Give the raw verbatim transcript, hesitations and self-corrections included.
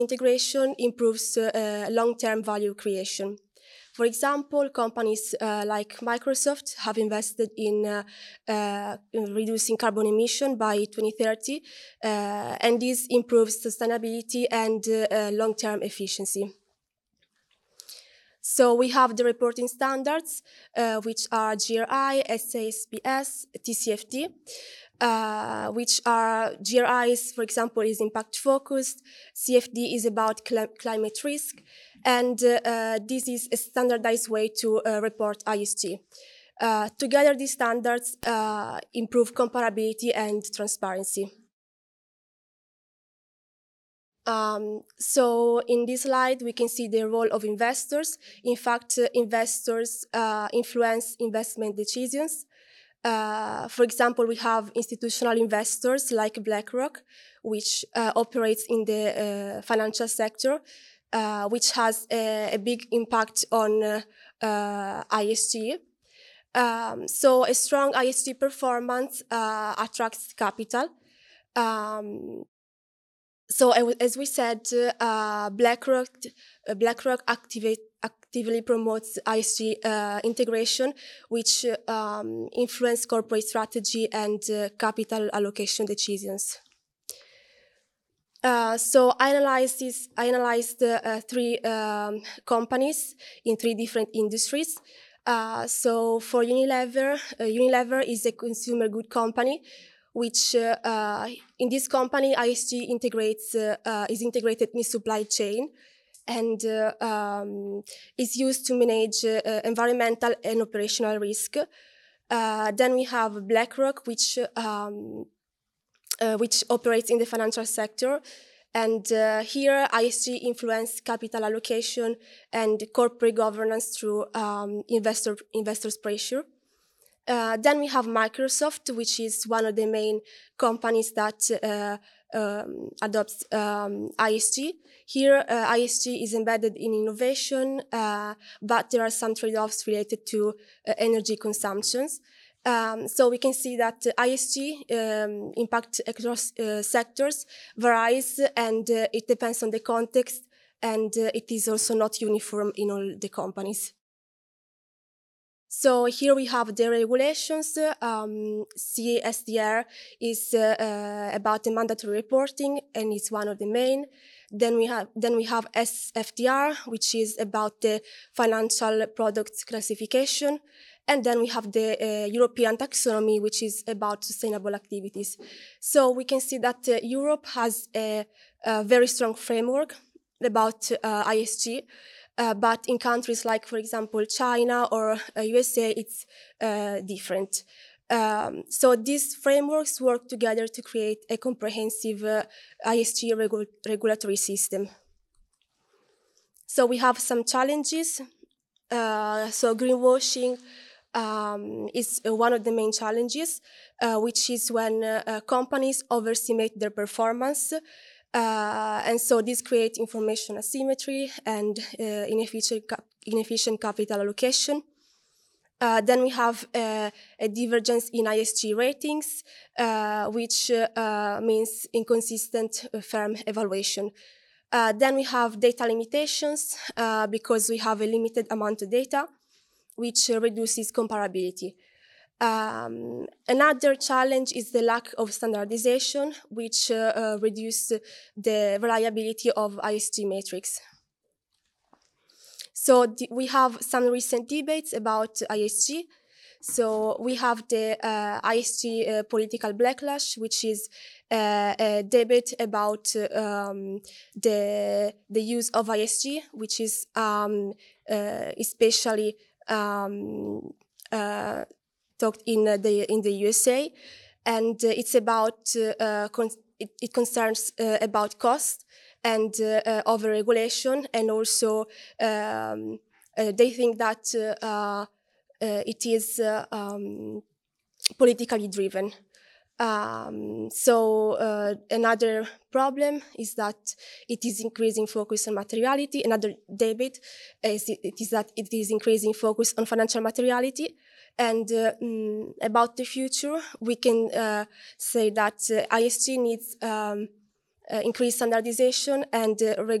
integration improves uh, long-term value creation. For example, companies uh, like Microsoft have invested in, uh, uh, in reducing carbon emission by twenty thirty, uh, and this improves sustainability and uh, uh, long-term efficiency. So we have the reporting standards, uh, which are G R I, S A S B S, T C F D. Uh, which are G R Is, for example, is impact focused, C F D is about cl climate risk, and uh, uh, this is a standardized way to uh, report I S G. Uh, together, these standards uh, improve comparability and transparency. Um, so in this slide, we can see the role of investors. In fact, uh, investors uh, influence investment decisions. Uh, for example, we have institutional investors like BlackRock, which uh, operates in the uh, financial sector, uh, which has a, a big impact on uh, uh, I S G. Um, so a strong I S G performance uh, attracts capital. Um, so as we said, uh, BlackRock, uh, BlackRock activate, actively promotes I S G uh, integration, which um, influence corporate strategy and uh, capital allocation decisions. Uh, so I analyzed, this, I analyzed uh, three um, companies in three different industries. Uh, so for Unilever, uh, Unilever is a consumer good company, which uh, uh, in this company I S G integrates uh, uh, is integrated in supply chain, and uh, um, is used to manage uh, environmental and operational risk. Uh, then we have BlackRock, which um, uh, which operates in the financial sector. And uh, here, I S G influence capital allocation and corporate governance through um, investor, investors' pressure. Uh, then we have Microsoft, which is one of the main companies that uh, um, adopts um, I S G. Here, uh, I S G is embedded in innovation, uh, but there are some trade-offs related to uh, energy consumptions. Um, so we can see that uh, I S G um, impact across uh, sectors varies, and uh, it depends on the context, and uh, it is also not uniform in all the companies. So here we have the regulations. Um, C S D R is uh, uh, about the mandatory reporting, and it's one of the main. Then we have then we have S F D R, which is about the financial products classification, and then we have the uh, European taxonomy, which is about sustainable activities. So we can see that uh, Europe has a, a very strong framework about uh, I S G. Uh, but in countries like, for example, China or uh, U S A, it's uh, different. Um, so these frameworks work together to create a comprehensive uh, I S G regu regulatory system. So we have some challenges. Uh, so greenwashing um, is uh, one of the main challenges, uh, which is when uh, uh, companies overestimate their performance. Uh, and so this creates information asymmetry and uh, inefficient, cap inefficient capital allocation. Uh, then we have uh, a divergence in I S G ratings, uh, which uh, means inconsistent uh, firm evaluation. Uh, then we have data limitations uh, because we have a limited amount of data, which uh, reduces comparability. Um, another challenge is the lack of standardization, which uh, uh, reduces the reliability of I S G metrics. So we have some recent debates about I S G. So we have the uh, I S G uh, political backlash, which is uh, a debate about um, the the use of I S G, which is um, uh, especially um, uh, talked in uh, the in the U S A, and uh, it's about uh, con it, it concerns uh, about cost and uh, uh, over-regulation, and also um, uh, they think that uh, uh, it is uh, um, politically driven. Um, so uh, another problem is that it is increasing focus on materiality. Another debate is it is that it is increasing focus on financial materiality. And uh, mm, about the future, we can uh, say that uh, I S G needs um, uh, increase standardization and uh,